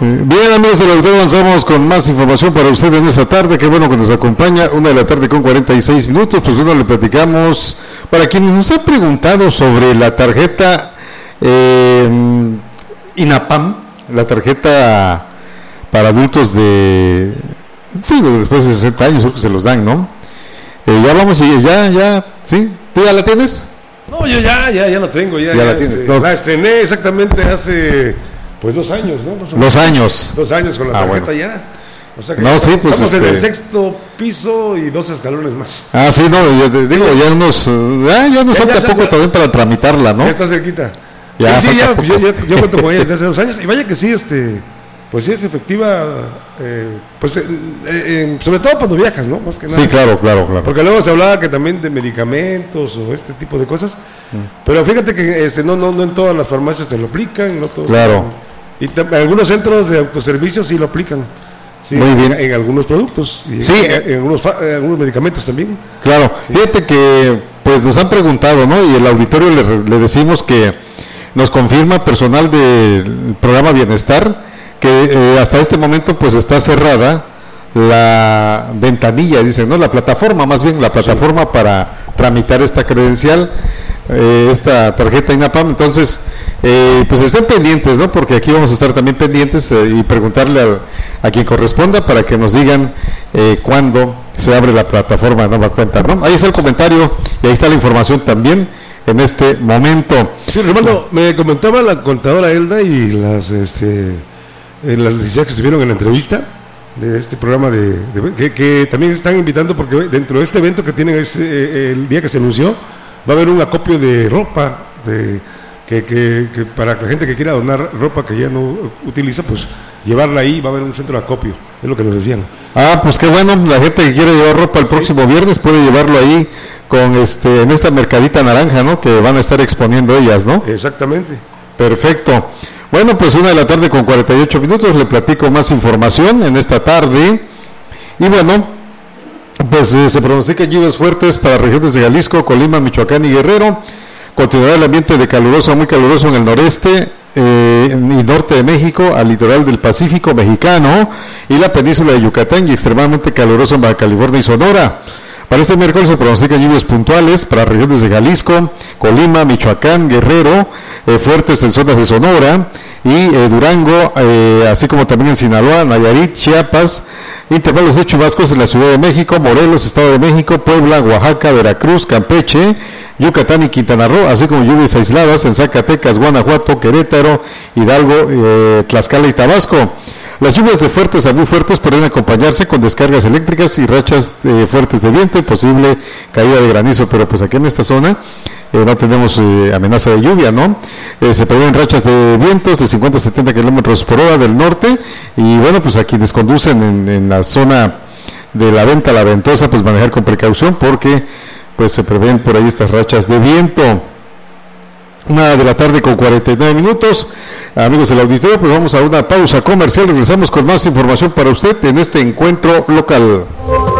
Bien, amigos del auditorio, avanzamos con más información para usted en esta tarde. Qué bueno que nos acompaña, 1:46 p.m. Pues bueno, le platicamos para quienes nos han preguntado sobre la tarjeta INAPAM, la tarjeta para adultos de después de 60 años, creo que se los dan, ¿no? Ya vamos, ¿sí? ¿Tú ya la tienes? No, yo ya la tengo, ya la tienes. No. La estrené exactamente hace, 2 años, ¿no? 2 años. 2 años con la tarjeta, bueno. Ya. O sea que no, sí, pues estamos en el 6º piso y 2 escalones más. Sí, no, ya te digo, ya nos falta poco también para tramitarla, ¿no? Ya está cerquita. Ya yo cuento con ella desde hace 2 años y vaya que sí, pues sí es efectiva, sobre todo cuando viajas, ¿no? Más que nada. Sí, claro. Porque luego se hablaba que también de medicamentos o este tipo de cosas, pero fíjate que no en todas las farmacias te lo aplican, no todos. Claro. Y algunos centros de autoservicio sí lo aplican. Sí, muy bien. En algunos productos y sí. en algunos medicamentos también. Claro. Sí. Fíjate que pues nos han preguntado, ¿no? Y el auditorio le decimos que nos confirma personal del programa Bienestar que hasta este momento pues está cerrada la ventanilla, dice, ¿no? La plataforma sí. Para tramitar esta credencial, esta tarjeta INAPAM. Entonces, pues estén pendientes, ¿no? Porque aquí vamos a estar también pendientes y preguntarle a quien corresponda para que nos digan cuándo se abre la plataforma de nueva cuenta, ¿no? Ahí está el comentario y ahí está la información también en este momento. Sí, Rivaldo, me comentaba la contadora Elda y las licenciadas que estuvieron en la entrevista de este programa que también están invitando, porque dentro de este evento que tienen el día que se anunció va a haber un acopio de ropa que para la gente que quiera donar ropa que ya no utiliza, pues llevarla ahí, va a haber un centro de acopio, es lo que nos decían. Pues qué bueno, la gente que quiere llevar ropa el próximo viernes puede llevarlo ahí con en esta mercadita naranja, ¿no? Que van a estar exponiendo ellas, ¿no? Exactamente. Perfecto. Bueno, pues 1:48 p.m, le platico más información en esta tarde. Y bueno, pues se pronostican lluvias fuertes para regiones de Jalisco, Colima, Michoacán y Guerrero. Continuará el ambiente de caluroso a muy caluroso en el noreste y norte de México, al litoral del Pacífico mexicano y la península de Yucatán, y extremadamente caluroso en Baja California y Sonora. Para este miércoles se pronostican lluvias puntuales para regiones de Jalisco, Colima, Michoacán, Guerrero, fuertes en zonas de Sonora y Durango, así como también en Sinaloa, Nayarit, Chiapas, intervalos de chubascos en la Ciudad de México, Morelos, Estado de México, Puebla, Oaxaca, Veracruz, Campeche, Yucatán y Quintana Roo, así como lluvias aisladas en Zacatecas, Guanajuato, Querétaro, Hidalgo, Tlaxcala y Tabasco. Las lluvias de fuertes a muy fuertes pueden acompañarse con descargas eléctricas y rachas fuertes de viento y posible caída de granizo, pero pues aquí en esta zona no tenemos amenaza de lluvia, ¿no? Se prevén rachas de vientos de 50 a 70 kilómetros por hora del norte, y bueno, pues a quienes conducen en la zona de la Venta, la Ventosa, pues manejar con precaución porque pues se prevén por ahí estas rachas de viento. 1:49 p.m. Amigos del auditorio, pues vamos a una pausa comercial. Regresamos con más información para usted en este encuentro local.